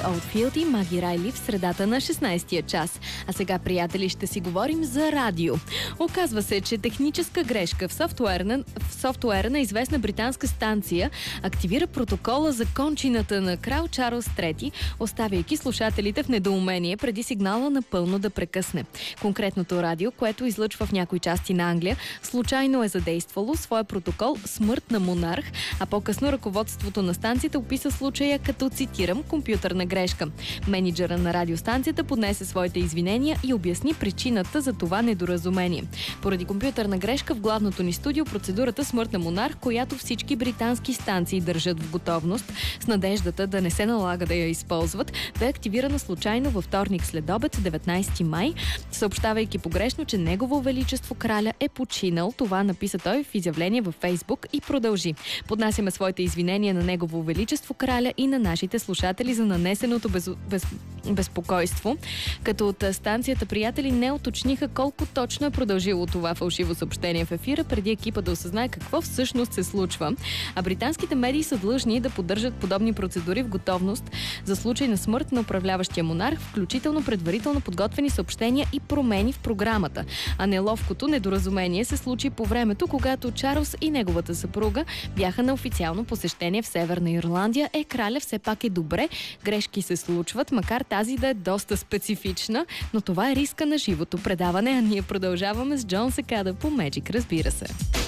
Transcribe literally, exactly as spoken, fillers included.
Олдфилд и Маги Райли в средата на шестнайсетия час. А сега, приятели, ще си говорим за радио. Оказва се, че техническа грешка в софтуера, в софтуера на известна британска станция активира протокола за кончината на крал Чарлз трети, оставяйки слушателите в недоумение преди сигнала напълно да прекъсне. Конкретното радио, което излъчва в някои части на Англия, случайно е задействало своя протокол "Смърт на монарх", а по-късно ръководството на станцията описа случая като, цитирам, компютърна грешка. Менеджера на радиостанцията поднесе своите извинения и обясни причината за това недоразумение. Поради компютърна грешка в главното ни студио процедурата "Смърт на монарх", която всички британски станции държат в готовност, с надеждата да не се налага да я използват, бе активирана случайно във вторник след обед, деветнайсети май, съобщавайки погрешно, че Негово Величество краля е починал. Това написа той в изявление във Фейсбук и продължи: "Поднасяме своите извинения на Негово Величество краля и на нашите слушатели за нанесеното без... без... безпокойство", като от станцията, приятели, не уточниха колко точно е продължило това фалшиво съобщение в ефира, преди екипа да осъзнае какво всъщност се случва. А британските медии са длъжни да поддържат подобни процедури в готовност за случай на смърт на управляващия монарх, включително предварително подготвени съобщения и промени в програмата. А неловкото недоразумение се случи по времето, когато Чарлз и неговата съпруга бяха на официално посещение в Северна Ирландия. Е, краля все пак е добре, грешки се случват, макар тази да е доста специфична, но това е риска на живото предаване, а ние продължаваме с Джон Секада по Magic, разбира се.